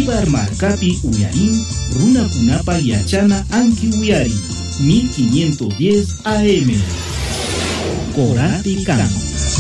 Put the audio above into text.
Bolívar Marcapi Uyarín, Runa Kunapa Yachana Anki Uyari, 1510 AM. Corate Can.